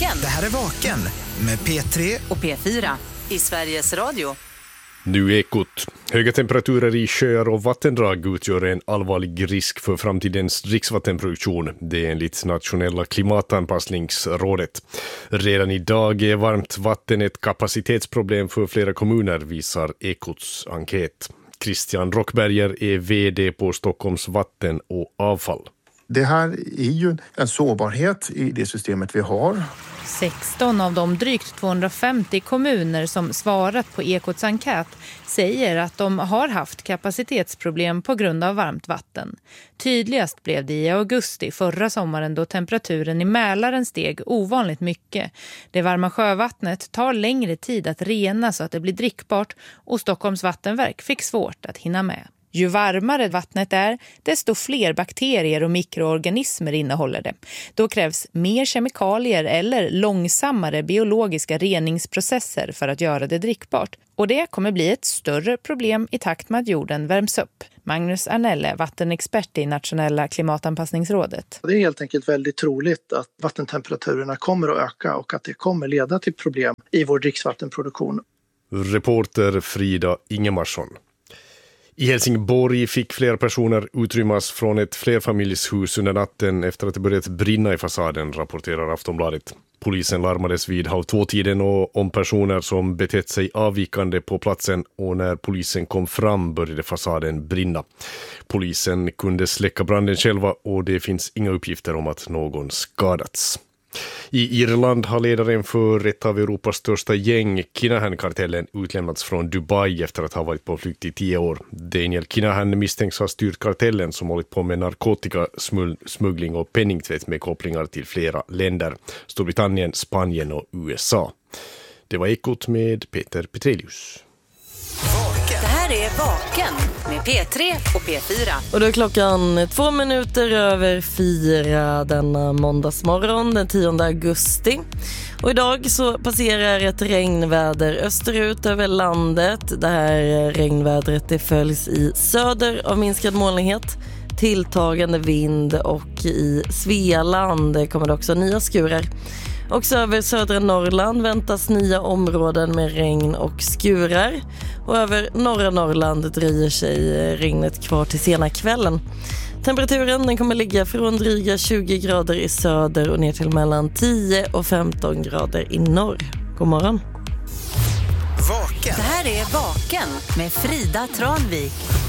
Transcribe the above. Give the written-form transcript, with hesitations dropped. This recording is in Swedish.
Vaken. Det här är Vaken med P3 och P4 i Sveriges Radio. Nu Ekot. Höga temperaturer i sjöar och vattendrag utgör en allvarlig risk för framtidens dricksvattenproduktion. Det är enligt Nationella klimatanpassningsrådet. Redan idag är varmt vatten ett kapacitetsproblem för flera kommuner, visar Ekots enkät. Christian Rockberger är vd på Stockholms vatten och avfall. Det här är ju en sårbarhet i det systemet vi har. 16 av de drygt 250 kommuner som svarat på Ekots enkät säger att de har haft kapacitetsproblem på grund av varmt vatten. Tydligast blev det i augusti förra sommaren då temperaturen i Mälaren steg ovanligt mycket. Det varma sjövattnet tar längre tid att rena så att det blir drickbart och Stockholms vattenverk fick svårt att hinna med. Ju varmare vattnet är, desto fler bakterier och mikroorganismer innehåller det. Då krävs mer kemikalier eller långsammare biologiska reningsprocesser för att göra det drickbart. Och det kommer bli ett större problem i takt med att jorden värms upp. Magnus Arnelle, vattenexpert i Nationella klimatanpassningsrådet. Det är helt enkelt väldigt troligt att vattentemperaturerna kommer att öka och att det kommer leda till problem i vår dricksvattenproduktion. Reporter Frida Ingemarsson. I Helsingborg fick flera personer utrymmas från ett flerfamiljshus under natten efter att det börjat brinna i fasaden, rapporterar Aftonbladet. Polisen larmades vid 1:30 och om personer som betett sig avvikande på platsen, och när polisen kom fram började fasaden brinna. Polisen kunde släcka branden själva och det finns inga uppgifter om att någon skadats. I Irland har ledaren för ett av Europas största gäng, Kinahan-kartellen, utlämnats från Dubai efter att ha varit på flykt i 10 år. Daniel Kinahan misstänks ha styrt kartellen som hållit på med narkotikasmuggling och penningtvätt med kopplingar till flera länder, Storbritannien, Spanien och USA. Det var Ekot med Peter Petrelius. Det här är Vaken med P3 och P4. Och då är klockan 2 minuter över 4 denna måndagsmorgon den 10 augusti. Och idag så passerar ett regnväder österut över landet. Det här regnvädret det följs i söder av minskad molnighet, tilltagande vind, och i Svealand kommer det också nya skurar. Också över södra Norrland väntas nya områden med regn och skurar. Och över norra Norrland dröjer sig regnet kvar till sena kvällen. Temperaturen den kommer ligga från dryga 20 grader i söder och ner till mellan 10 och 15 grader i norr. God morgon. Vaken. Det här är Vaken med Frida Tranvik.